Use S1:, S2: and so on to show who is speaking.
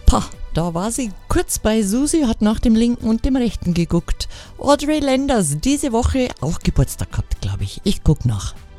S1: Pah, da war sie kurz bei Susi, hat nach dem linken und dem rechten geguckt. Audrey Landers, diese Woche auch Geburtstag gehabt, glaube ich. Ich guck nach.